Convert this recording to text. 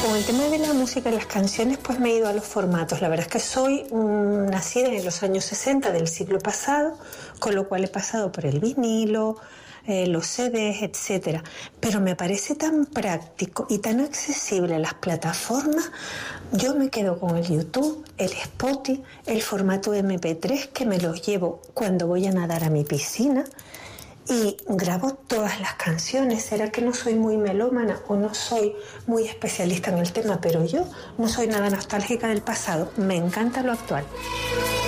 con el tema de la música y las canciones, pues me he ido a los formatos. La verdad es que soy nacida en los años 60 del siglo pasado, con lo cual he pasado por el vinilo, los CDs, etcétera. Pero me parece tan práctico y tan accesible las plataformas. Yo me quedo con el YouTube, el Spotify, el formato MP3, que me los llevo cuando voy a nadar a mi piscina. Y grabo todas las canciones. ¿Será que no soy muy melómana o no soy muy especialista en el tema? Pero yo no soy nada nostálgica del pasado. Me encanta lo actual.